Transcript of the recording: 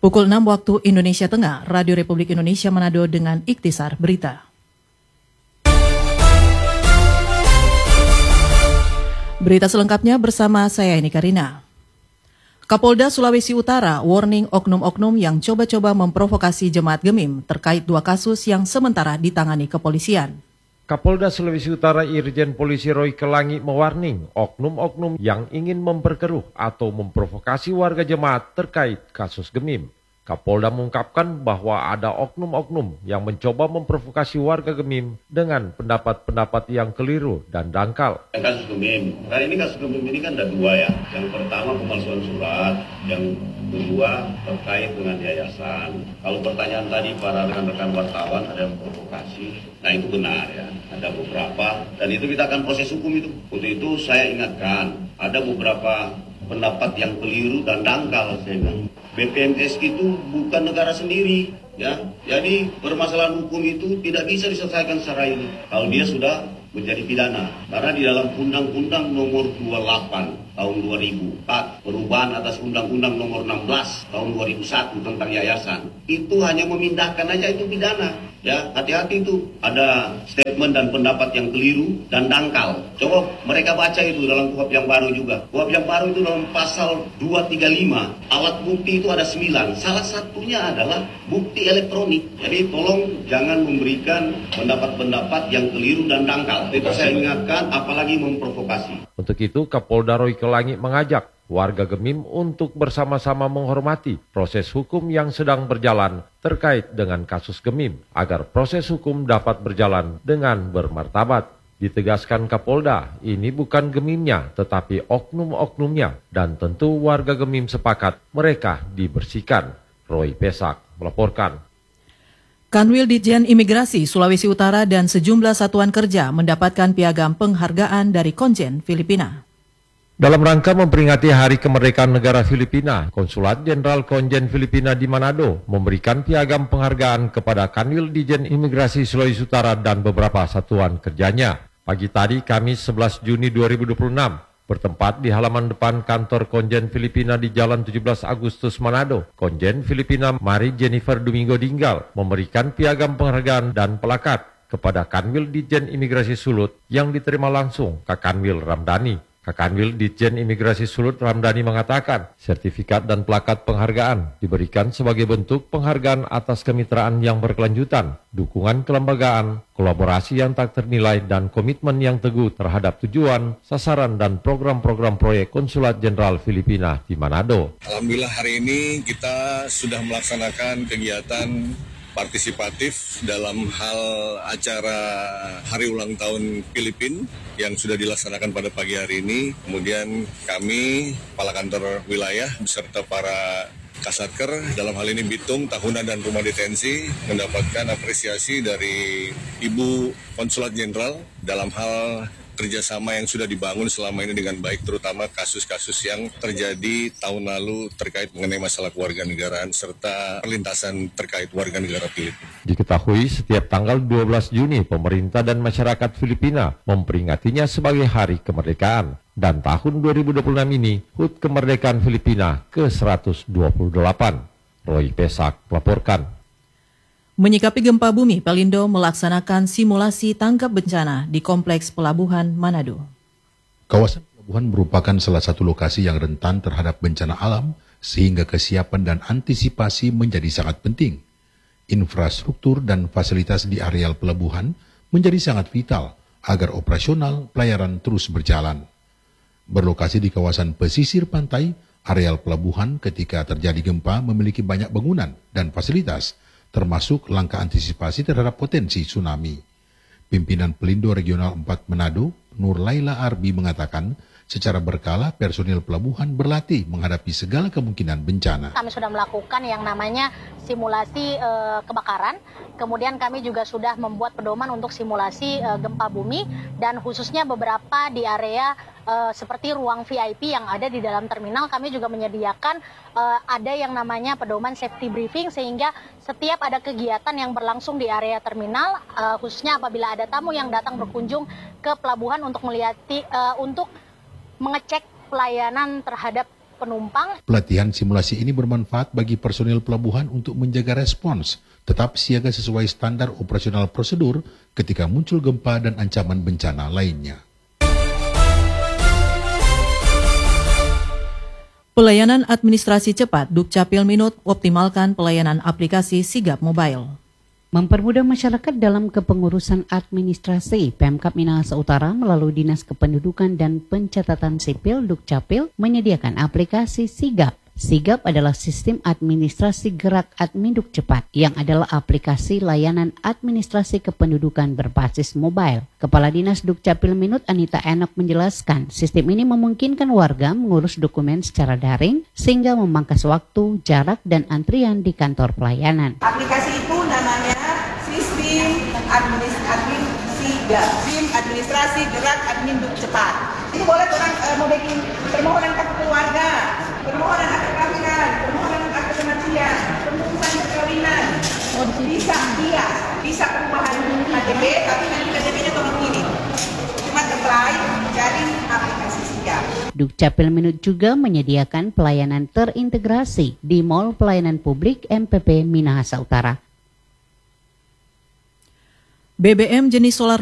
Pukul 6 waktu Indonesia Tengah, Radio Republik Indonesia Manado dengan Ikhtisar Berita. Berita selengkapnya bersama saya Eni Karina. Kapolda Sulawesi Utara warning oknum-oknum yang coba-coba memprovokasi jemaat Gemim terkait 2 kasus yang sementara ditangani kepolisian. Kapolda Sulawesi Utara Irjen Polisi Roy Kelangi mewarning oknum-oknum yang ingin memperkeruh atau memprovokasi warga jemaat terkait kasus Gemim. Kapolda mengungkapkan bahwa ada oknum-oknum yang mencoba memprovokasi warga Gemim dengan pendapat-pendapat yang keliru dan dangkal. Kasus Gemim, karena ini kasus Gemim ini kan ada 2 ya. Yang pertama pemalsuan surat, yang kedua terkait dengan yayasan. Kalau pertanyaan tadi para rekan-rekan wartawan ada yang provokasi, nah itu benar ya. Ada beberapa dan itu kita akan proses hukum itu. Untuk itu saya ingatkan ada beberapa pendapat yang keliru dan dangkal saya bilang. BPMS itu bukan negara sendiri, ya. Jadi permasalahan hukum itu tidak bisa diselesaikan secara ini. Kalau dia sudah menjadi pidana, karena di dalam Undang-Undang Nomor 28 Tahun 2004, perubahan atas Undang-Undang Nomor 16 Tahun 2001 tentang yayasan, itu hanya memindahkan aja itu pidana. Ya, hati-hati itu ada statement dan pendapat yang keliru dan dangkal. Coba mereka baca itu dalam KUHP yang baru juga. KUHP yang baru itu dalam pasal 235, alat bukti itu ada 9. Salah satunya adalah bukti elektronik. Jadi tolong jangan memberikan pendapat-pendapat yang keliru dan dangkal. Itu saya ingatkan, apalagi memprovokasi. Untuk itu Kapolda Roy Kelangi mengajak warga Gemim untuk bersama-sama menghormati proses hukum yang sedang berjalan terkait dengan kasus Gemim, agar proses hukum dapat berjalan dengan bermartabat. Ditegaskan Kapolda, ini bukan Gemimnya, tetapi oknum-oknumnya, dan tentu warga Gemim sepakat mereka dibersihkan. Roy Pesak melaporkan. Kanwil Ditjen Imigrasi Sulawesi Utara dan sejumlah satuan kerja mendapatkan piagam penghargaan dari Konjen Filipina. Dalam rangka memperingati Hari Kemerdekaan Negara Filipina, Konsulat Jenderal Konjen Filipina di Manado memberikan piagam penghargaan kepada Kanwil Ditjen Imigrasi Sulawesi Utara dan beberapa satuan kerjanya. Pagi tadi, Kamis 11 Juni 2026, bertempat di halaman depan kantor Konjen Filipina di Jalan 17 Agustus Manado, Konjen Filipina Mari Jennifer Domingo Dinggal memberikan piagam penghargaan dan pelakat kepada Kanwil Ditjen Imigrasi Sulut yang diterima langsung Kakanwil Ramdhani. Kakanwil Ditjen Imigrasi Sulut Ramdhani mengatakan, sertifikat dan plakat penghargaan diberikan sebagai bentuk penghargaan atas kemitraan yang berkelanjutan, dukungan kelembagaan, kolaborasi yang tak ternilai, dan komitmen yang teguh terhadap tujuan, sasaran, dan program-program proyek Konsulat Jenderal Filipina di Manado. Alhamdulillah hari ini kita sudah melaksanakan kegiatan partisipatif dalam hal acara Hari Ulang Tahun Filipina yang sudah dilaksanakan pada pagi hari ini. Kemudian kami, Kepala Kantor Wilayah beserta para Kasatker, dalam hal ini Bitung, Tahunan, dan Rumah Detensi mendapatkan apresiasi dari Ibu Konsulat Jenderal dalam hal kerjasama yang sudah dibangun selama ini dengan baik, terutama kasus-kasus yang terjadi tahun lalu terkait mengenai masalah kewarganegaraan serta perlintasan terkait warga negara Filipina. Diketahui setiap tanggal 12 Juni pemerintah dan masyarakat Filipina memperingatinya sebagai Hari Kemerdekaan. Dan tahun 2026 ini HUT Kemerdekaan Filipina ke-128. Roy Pesak melaporkan. Menyikapi gempa bumi, Pelindo melaksanakan simulasi tanggap bencana di Kompleks Pelabuhan Manado. Kawasan pelabuhan merupakan salah satu lokasi yang rentan terhadap bencana alam, sehingga kesiapan dan antisipasi menjadi sangat penting. Infrastruktur dan fasilitas di areal pelabuhan menjadi sangat vital agar operasional pelayaran terus berjalan. Berlokasi di kawasan pesisir pantai, areal pelabuhan ketika terjadi gempa memiliki banyak bangunan dan fasilitas, termasuk langkah antisipasi terhadap potensi tsunami. Pimpinan Pelindo Regional 4 Manado, Nur Laila Arbi mengatakan, secara berkala personil pelabuhan berlatih menghadapi segala kemungkinan bencana. Kami sudah melakukan yang namanya simulasi kebakaran, kemudian kami juga sudah membuat pedoman untuk simulasi gempa bumi, dan khususnya beberapa di area seperti ruang VIP yang ada di dalam terminal, kami juga menyediakan ada yang namanya pedoman safety briefing, sehingga setiap ada kegiatan yang berlangsung di area terminal, khususnya apabila ada tamu yang datang berkunjung ke pelabuhan untuk mengecek pelayanan terhadap penumpang. Pelatihan simulasi ini bermanfaat bagi personil pelabuhan untuk menjaga respons, tetap siaga sesuai standar operasional prosedur ketika muncul gempa dan ancaman bencana lainnya. Pelayanan administrasi cepat Dukcapil Minut optimalkan pelayanan aplikasi Sigap Mobile. Mempermudah masyarakat dalam kepengurusan administrasi, Pemkab Minahasa Utara melalui Dinas Kependudukan dan Pencatatan Sipil Dukcapil menyediakan aplikasi Sigap. Sigap adalah sistem administrasi gerak Adminduk Cepat yang adalah aplikasi layanan administrasi kependudukan berbasis mobile. Kepala Dinas Dukcapil Minut Anita Enok menjelaskan, sistem ini memungkinkan warga mengurus dokumen secara daring sehingga memangkas waktu, jarak, dan antrian di kantor pelayanan. Aplikasi itu namanya Sistem Administrasi Gerak Adminduk Cepat. Itu boleh orang mau bikin permohonan kartu keluarga, permohonan akta kelahiran, permohonan akta kematian, pengurusan perkawinan. Bisa perubahan KTP, tapi nanti KTP-nya tolong kirim. Cuma apply dari aplikasi Sigap. Dukcapil Minut juga menyediakan pelayanan terintegrasi di Mall Pelayanan Publik MPP Minahasa Utara. BBM jenis solar